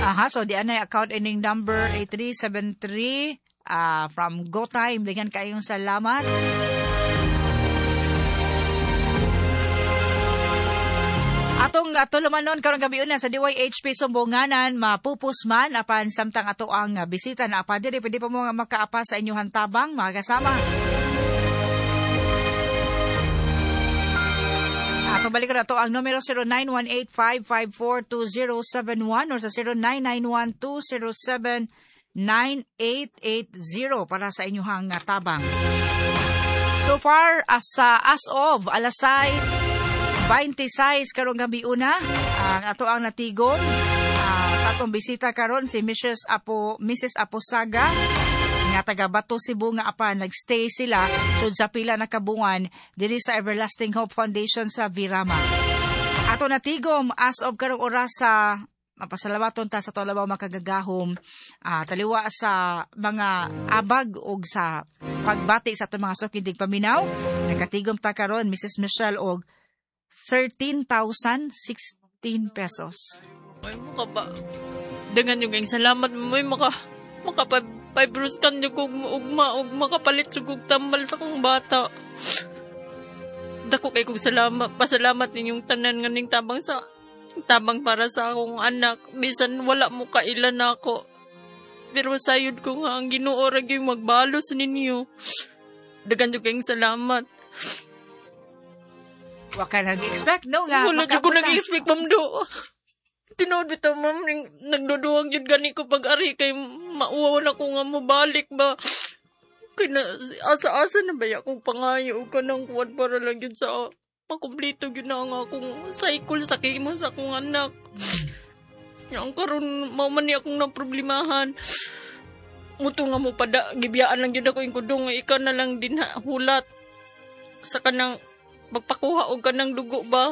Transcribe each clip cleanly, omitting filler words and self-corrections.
So di anay account ending number 8373 from GoTime. Dengan kayong salamat. Atong tulumanon karong gabi una sa DYHP Sumbonganan, mapupusman apan samtang ato ang bisita na apa diri pwede pa mo nga makaapa sa inyong tabang mga kasama. Atong balik na ito ang numero 0918-554-2071 or sa 0991-207-9880 para sa inyong tabang. So far, as of alas 6:26 karong gabi una, ato ang natigom sa atong bisita karon si Mrs. Apo Saga nga taga Bato Cebu nga apan nagstay sila sud sa pila na kabungan diri sa Everlasting Hope Foundation sa Virama. Ato natigom as of karong oras sa mapasalamaton ta sa tulabaw makagagahom taliwa sa mga abag og sa pagbati sa atong mga sukidig paminaw. Nakatigom ta karon Mrs. Michelle og 13,016 pesos. Ay, ba? Dengan yung salamat mo, makapabrus kan yung ugma, makapalit yung tambal sa kong bata. Dako kay kong pasalamat ninyong tanan nga ning tabang para sa akong anak. Bisan wala mo kailan ako. Pero sayod ko nga ang Ginoo ra gyud magbalos ninyo. Dagan yung kayong salamat. Wa ka nag-expect, no? Nga, wala dyan ko nag-expect, ma'am do. Tinood bitaw, ma'am, nagduduwag yun gani ko pag-ari kay mauwaw na ko nga mabalik ba. Kaya asa-asa na ba akong pangayo ka ng kuwan para lang yun sa makumplito yun na nga akong cycle sa kimo sa akong anak. Yang karon mauman niya akong naproblemahan. Muto nga mo gibiyaan lang yun ako yung kudong, ikaw na lang din hulat sa kanang magpakuha og kanang dugo ba?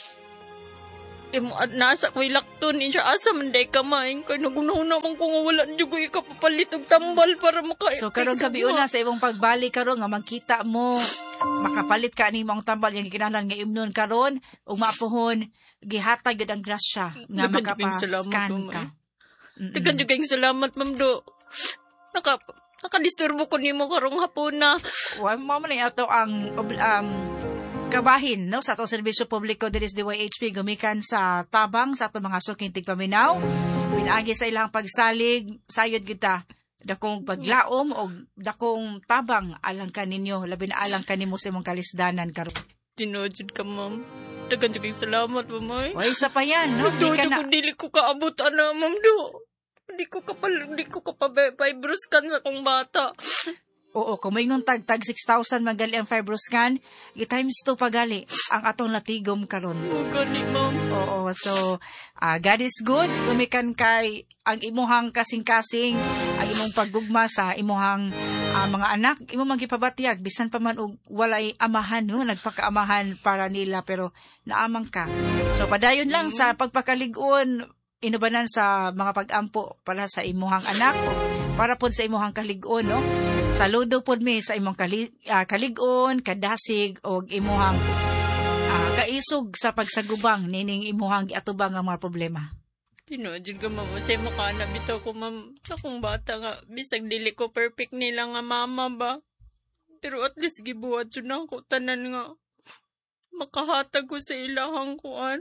Nasa ko'y lakton, insya asa manday kamay. Kaya nagunahuna man ko nga wala nyo ko ikapapalit og tambal para maka-effect. So karon gabi una sa imong pagbalik karon nga magkita mo, makapalit ka ni mong tambal yung kinahanglan nga imnon karon ug maapuhon gihatag gyud ang grasya nga makapa-scan ka. Dagan jud kayong salamat, ma'am do. Nakadisturbo ko nimo karong hapon na. Wa mo man ato ang kabahin no sa atong serbisyo publiko diri sa DYHP gumikan sa tabang sa atong mga suking tigpaminaw. Pinaagi sa ilang pagsalig sayod kita dakong paglaom o dakong tabang alang kaninyo labi na alang kanimo sa imong kalisdanan karon. Tinojud ka, ma'am. Dagan jud kayong salamat, ma'am. Oy, isa pa yan, no? Dili ko kaabot ana, ma'am do. Di ko fibrous scan sa kong bata. Oo, kung may tag 6,000 magali ang fibrous scan, i-times 2 pagali ang atong latigom karon. Gani, ma'am. Oo, so God is good. Gumikan kay ang imuhang kasing-kasing, ang imong paggugma sa imuhang mga anak, imo magipabatiyag bisan pa man og walay amahan, no? Nagpakaamahan para nila pero naamang ka. So padayon lang sa pagpakalig-on, inubanan sa mga pag-ampo para sa imuhang anak o para po sa imuhang kalig-on, no? Saludo po mi sa imong kalig-on, kadasig o imuhang kaisog sa pagsagubang nining imuhang giatubang nga mga problema. Tinodjud ka, ma'am. Masay makana bitaw ko, ma'am. Sa kong bata nga, bisag dili ko perfect nila nga mama ba. Pero at least gibuhat yun ako tanan nga. Makahatag ko sa ilahang kuan.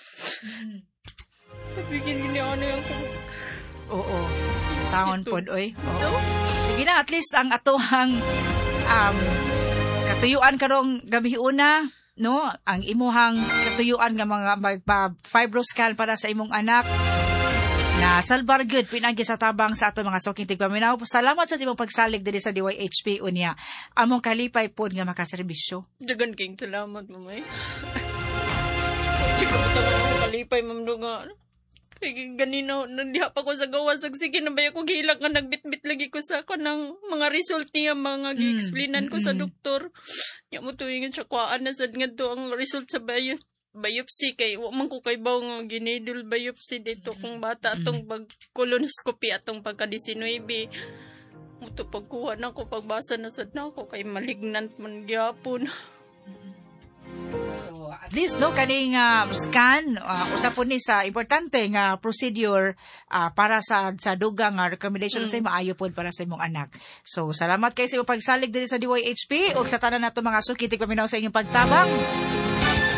Nabigyan gini ano yung kung... Oo. Sound pod, oy. Oo. Sige na, at least ang atohang katuyuan karong gabi una, no? Ang imuhang katuyuan nga mga fibroscan para sa imong anak na salbar good pinagi sa tabang sa ato mga suking tigpaminaw. Salamat sa imong pagsalig diri sa DYHP unya. Among kalipay pod nga makaserbisyo. Dagan king salamat, mamay. Hindi ko talaga kalipay, ma'am nga. Ganino, nandiha pa ko sa gawa. Sige na ba ako gihilak nga nagbitbit lagi ko sa kanang mga result niya, mga gi-explainan ko sa doktor. Nya mo tuwingin siya kuhaan na sad nga to ang result sa biopsy kay wa man ko kay baw nga ginidul biopsy dito kung bata atong pag-colonoscopy atong pagka-19. Muto pagkuha na ko pagbasa na sad na ako kay malignant man gyapon. So at least no kaning scan usa po ni sa importante nga procedure para sa dugang nga recommendation sa maayo pod para sa imong anak. So salamat kay sa imong pagsalig diri sa DYHP ug sa tanan nato mga sukiti paminaw sa inyong pagtabang.